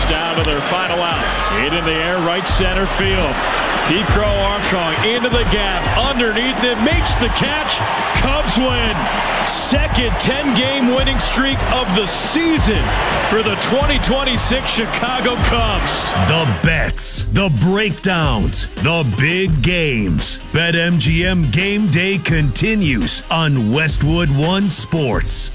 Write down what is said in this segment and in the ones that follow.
goes down to their final out. Hit in the air, right center field. Pete Crow-Armstrong into the gap, underneath it, makes the catch. Cubs win. Second 10-game winning streak of the season for the 2026 Chicago Cubs. The bets, the breakdowns, the big games. BetMGM Game Day continues on Westwood One Sports.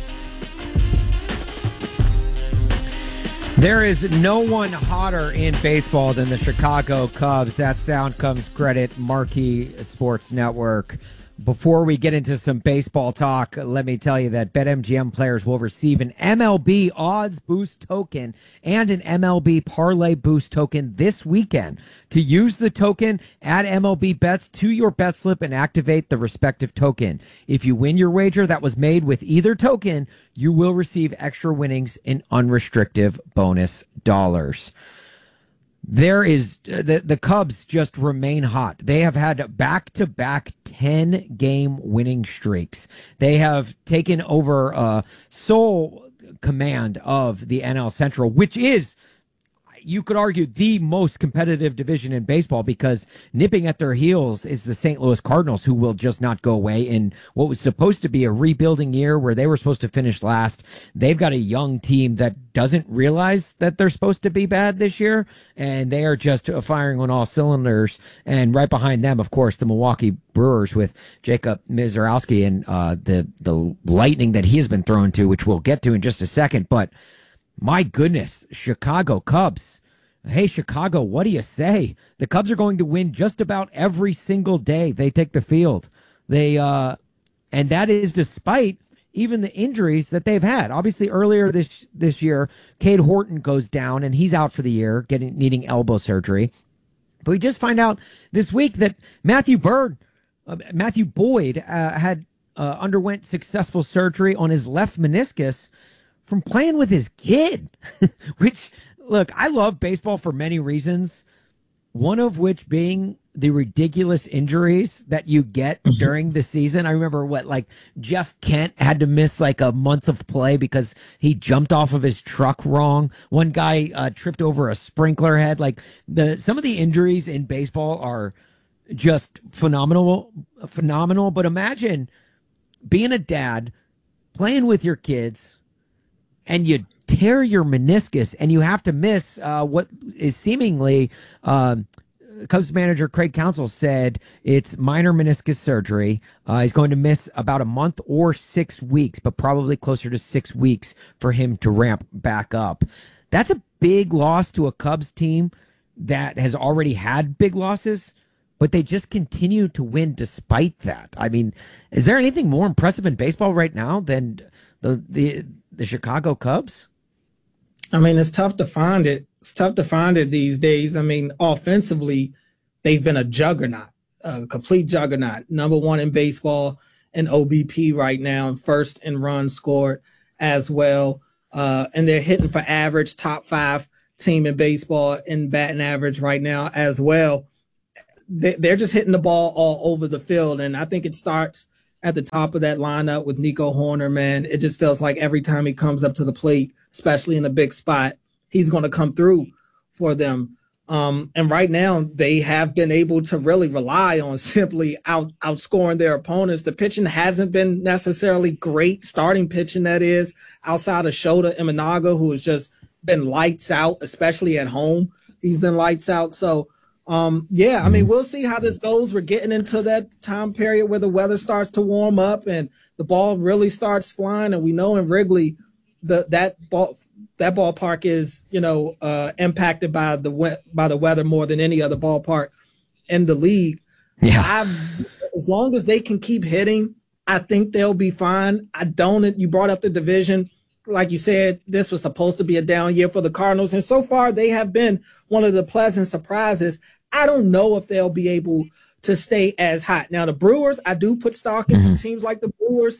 There is no one hotter in baseball than the Chicago Cubs. That sound comes credit Marquee Sports Network. Before we get into some baseball talk, let me tell you that BetMGM players will receive an MLB odds boost token and an MLB parlay boost token this weekend. To use the token, add MLB bets to your bet slip and activate the respective token. If you win your wager that was made with either token, you will receive extra winnings in unrestricted bonus dollars. There is the Cubs just remain hot. They have had back-to-back 10-game winning streaks. They have taken over sole command of the NL Central, which is, you could argue, the most competitive division in baseball, because nipping at their heels is the St. Louis Cardinals, who will just not go away in what was supposed to be a rebuilding year where they were supposed to finish last. They've got a young team that doesn't realize that they're supposed to be bad this year, and they are just firing on all cylinders. And right behind them, of course, the Milwaukee Brewers with Jacob Misiorowski and the lightning that he has been thrown to, which we'll get to in just a second. But my goodness, Chicago Cubs. Hey, Chicago, what do you say? The Cubs are going to win just about every single day they take the field. And that is despite even the injuries that they've had. Obviously, earlier this year, Cade Horton goes down, and he's out for the year, needing elbow surgery. But we just find out this week that Matthew Boyd had underwent successful surgery on his left meniscus from playing with his kid, which, look, I love baseball for many reasons, one of which being the ridiculous injuries that you get during the season. I remember Jeff Kent had to miss like a month of play because he jumped off of his truck wrong. One guy tripped over a sprinkler head. Some of the injuries in baseball are just phenomenal. But imagine being a dad, playing with your kids, and you tear your meniscus and you have to miss what is seemingly Cubs manager Craig Counsell said it's minor meniscus surgery. He's going to miss about a month or 6 weeks, but probably closer to 6 weeks for him to ramp back up. That's a big loss to a Cubs team that has already had big losses, but they just continue to win despite that. I mean, is there anything more impressive in baseball right now than the Chicago Cubs? I mean, it's tough to find it. It's tough to find it these days. I mean, offensively, they've been a juggernaut, a complete juggernaut. Number one in baseball in OBP right now, and first in runs scored as well. And they're hitting for average, top 5 team in baseball in batting average right now as well. They're just hitting the ball all over the field. And I think it starts at the top of that lineup with Nico Hoerner, man. It just feels like every time he comes up to the plate, especially in a big spot, he's going to come through for them. And right now, they have been able to really rely on simply outscoring their opponents. The pitching hasn't been necessarily great, starting pitching, that is, outside of Shota Imanaga, who has just been lights out, especially at home. He's been lights out. So, I mean, we'll see how this goes. We're getting into that time period where the weather starts to warm up and the ball really starts flying. And we know in Wrigley, that ballpark is, impacted by the weather more than any other ballpark in the league. Yeah. As long as they can keep hitting, I think they'll be fine. You brought up the division. Like you said, this was supposed to be a down year for the Cardinals, and so far they have been one of the pleasant surprises. I don't know if they'll be able to stay as hot. Now, the Brewers, I do put stock into teams like the Brewers.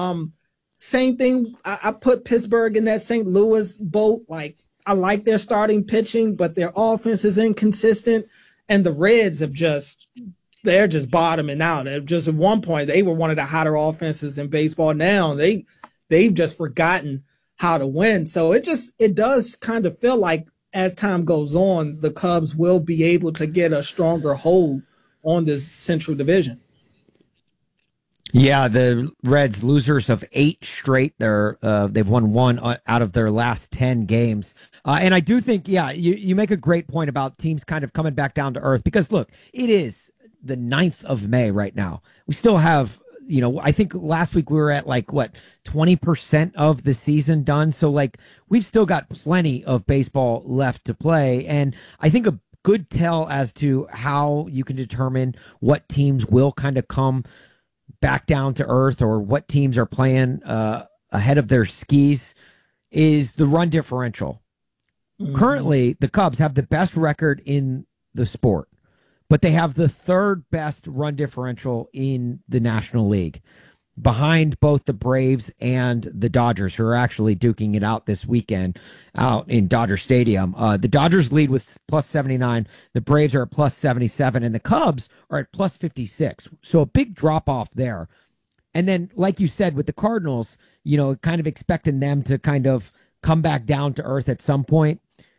Same thing. I put Pittsburgh in that St. Louis boat. I like their starting pitching, but their offense is inconsistent, and the Reds they're just bottoming out. Just at one point, they were one of the hotter offenses in baseball. Now they've just forgotten how to win. So it does kind of feel like as time goes on, the Cubs will be able to get a stronger hold on this Central Division. Yeah, the Reds, losers of 8 straight. They've won 1 out of their last 10 games. And I do think, you make a great point about teams kind of coming back down to earth because, look, it is the 9th of May right now. We still have, I think last week we were at 20% of the season done. So we've still got plenty of baseball left to play. And I think a good tell as to how you can determine what teams will kind of come back down to earth or what teams are playing ahead of their skis is the run differential. Mm-hmm. Currently, the Cubs have the best record in the sport, but they have the 3rd best run differential in the National League, behind both the Braves and the Dodgers, who are actually duking it out this weekend out in Dodger Stadium. The Dodgers lead with plus 79. The Braves are at plus 77, and the Cubs are at plus 56. So a big drop off there. And then, like you said, with the Cardinals, kind of expecting them to kind of come back down to earth at some point.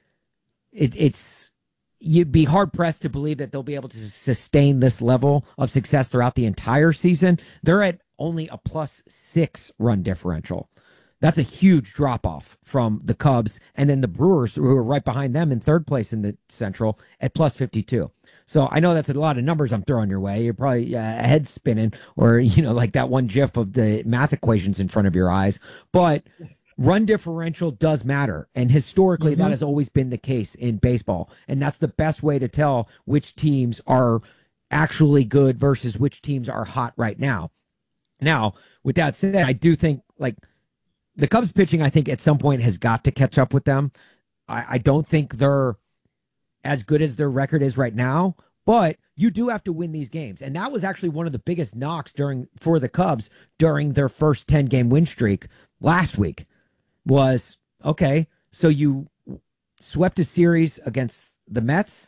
You'd be hard pressed to believe that they'll be able to sustain this level of success throughout the entire season. They're at only a plus 6 run differential. That's a huge drop off from the Cubs, and then the Brewers, who are right behind them in 3rd place in the Central at plus 52. So I know that's a lot of numbers I'm throwing your way. You're probably head spinning, or like that one GIF of the math equations in front of your eyes. But run differential does matter, and historically that has always been the case in baseball, and that's the best way to tell which teams are actually good versus which teams are hot right now. Now, with that said, I do think the Cubs pitching, I think at some point has got to catch up with them. I don't think they're as good as their record is right now, but you do have to win these games. And that was actually one of the biggest knocks for the Cubs during their first 10-game win streak last week was, okay, so you swept a series against the Mets,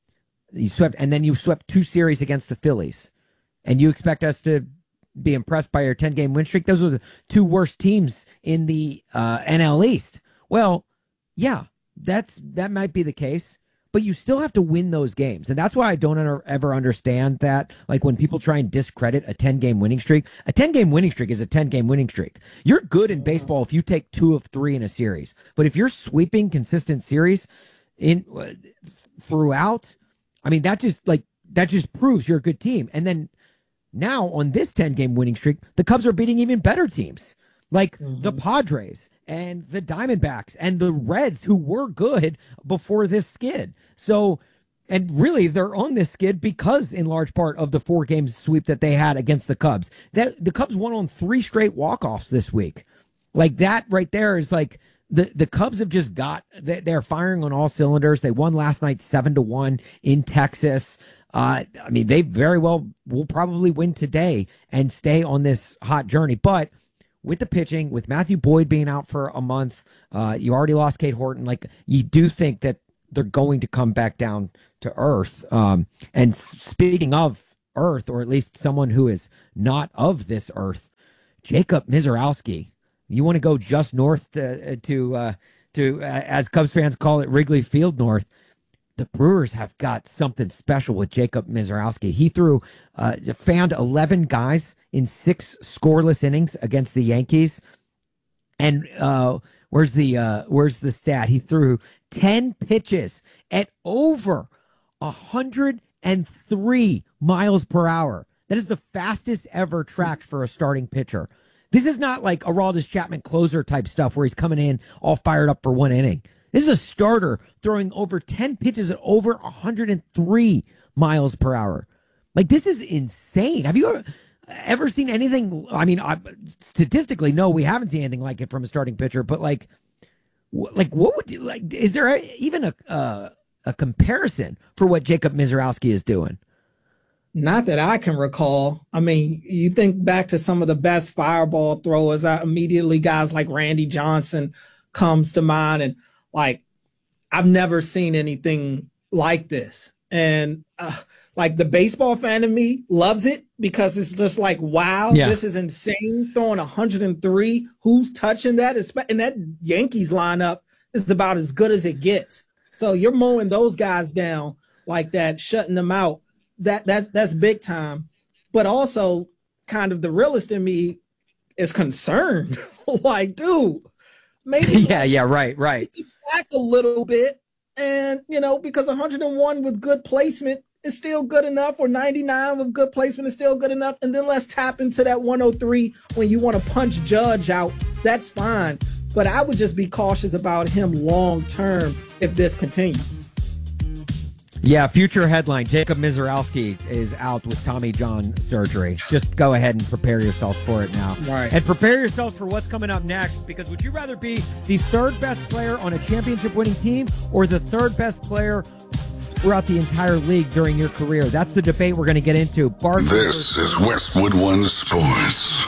and then you swept 2 series against the Phillies, and you expect us to be impressed by your 10-game win streak? Those are the 2 worst teams in the NL East. Well, yeah, that might be the case, but you still have to win those games. And that's why I don't ever understand that. When people try and discredit a 10-game winning streak, a 10-game winning streak is a 10-game winning streak. You're good in baseball if you take 2 of 3 in a series. But if you're sweeping consistent series throughout, I mean, that just proves you're a good team. And then now on this 10-game winning streak, the Cubs are beating even better teams the Padres and the Diamondbacks and the Reds, who were good before this skid. So, and really they're on this skid because in large part of the 4-game sweep that they had against the Cubs. The Cubs won on 3 straight walk-offs this week. That right there is the Cubs have just they're firing on all cylinders. They won last night 7-1 in Texas. I mean, they very well will probably win today and stay on this hot journey. But with the pitching, with Matthew Boyd being out for a month, you already lost Cade Horton. You do think that they're going to come back down to earth. And speaking of earth, or at least someone who is not of this earth, Jacob Misiorowski. You want to go just north to as Cubs fans call it, Wrigley Field North. The Brewers have got something special with Jacob Misiorowski. He fanned 11 guys in 6 scoreless innings against the Yankees. And where's the stat? He threw 10 pitches at over 103 miles per hour. That is the fastest ever tracked for a starting pitcher. This is not like Aroldis Chapman closer type stuff where he's coming in all fired up for 1 inning. This is a starter throwing over 10 pitches at over 103 miles per hour. This is insane. Have you ever seen anything? I mean, statistically, no, we haven't seen anything like it from a starting pitcher. But what would you like? Is there even a comparison for what Jacob Misiorowski is doing? Not that I can recall. I mean, you think back to some of the best fireball throwers. Immediately, guys like Randy Johnson comes to mind, and I've never seen anything like this. And the baseball fan in me loves it because it's just wow, This is insane. Throwing 103. Who's touching that? And that Yankees lineup is about as good as it gets. So you're mowing those guys down like that, shutting them out. That's big time. But also kind of the realist in me is concerned. Like, dude, maybe right. Back a little bit. And, because 101 with good placement is still good enough, or 99 with good placement is still good enough. And then let's tap into that 103 when you want to punch Judge out. That's fine. But I would just be cautious about him long term if this continues. Yeah, future headline, Jacob Mizorowski is out with Tommy John surgery. Just go ahead and prepare yourself for it now. Right. And prepare yourself for what's coming up next, because would you rather be the third best player on a championship-winning team or the third best player throughout the entire league during your career? That's the debate we're going to get into. This is Westwood One Sports.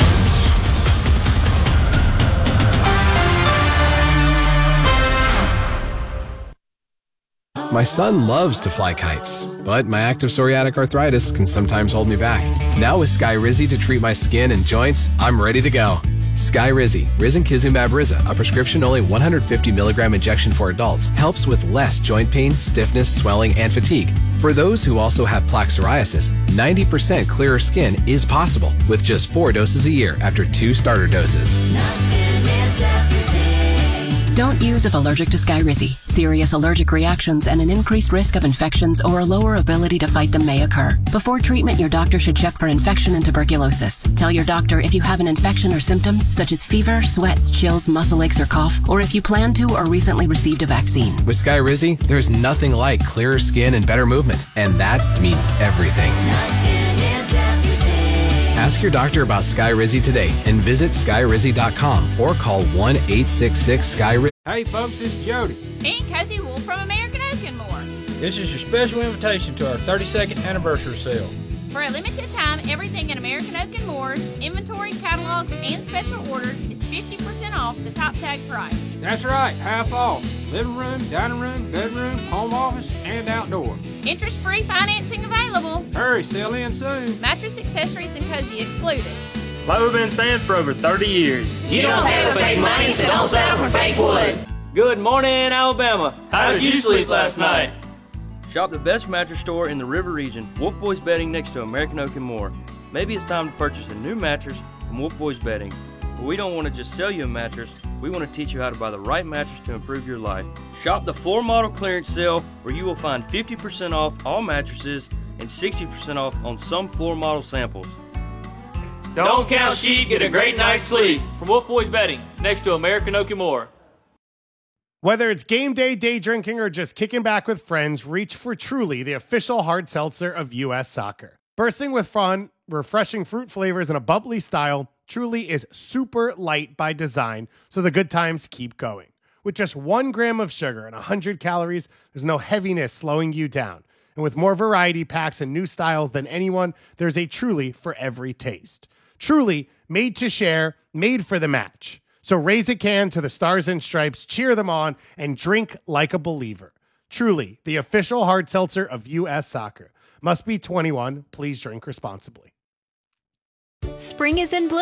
My son loves to fly kites, but my active psoriatic arthritis can sometimes hold me back. Now with Skyrizi to treat my skin and joints, I'm ready to go. Skyrizi, risankizumab Riza, a prescription-only 150 milligram injection for adults, helps with less joint pain, stiffness, swelling, and fatigue. For those who also have plaque psoriasis, 90% clearer skin is possible with just 4 doses a year after 2 starter doses. Don't use if allergic to Skyrizi. Serious allergic reactions and an increased risk of infections or a lower ability to fight them may occur. Before treatment, your doctor should check for infection and tuberculosis. Tell your doctor if you have an infection or symptoms such as fever, sweats, chills, muscle aches, or cough, or if you plan to or recently received a vaccine. With Skyrizi, there's nothing like clearer skin and better movement, and that means everything. Ask your doctor about Skyrizi today and visit skyrizi.com or call 1-866-SKYRIZI. Hey folks, this is Jody. And Cozy Wool from American Oak and More. This is your special invitation to our 32nd anniversary sale. For a limited time, everything at American Oak and Moore's, inventory, catalogs, and special orders is 50% off the top tag price. That's right, half off. Living room, dining room, bedroom, home office, and outdoor. Interest-free financing available. Hurry, sell in soon. Mattress, accessories, and cozy excluded. Like we've been saying for over 30 years. You don't pay with fake money, so don't settle for fake wood. Good morning, Alabama. How did you sleep last night? Shop the best mattress store in the River region, Wolf Boys Bedding, next to American Oak and More. Maybe it's time to purchase a new mattress from Wolf Boys Bedding. But we don't want to just sell you a mattress. We want to teach you how to buy the right mattress to improve your life. Shop the floor model clearance sale, where you will find 50% off all mattresses and 60% off on some floor model samples. Don't count sheep, get a great night's sleep. From Wolf Boys Bedding, next to American Oak and More. Whether it's game day, day drinking, or just kicking back with friends, reach for Truly, the official hard seltzer of U.S. Soccer. Bursting with fun, refreshing fruit flavors, and a bubbly style, Truly is super light by design, so the good times keep going. With just 1 gram of sugar and 100 calories, there's no heaviness slowing you down. And with more variety packs and new styles than anyone, there's a Truly for every taste. Truly, made to share, made for the match. So raise a can to the Stars and Stripes, cheer them on, and drink like a believer. Truly, the official hard seltzer of U.S. Soccer. Must be 21. Please drink responsibly. Spring is in bloom.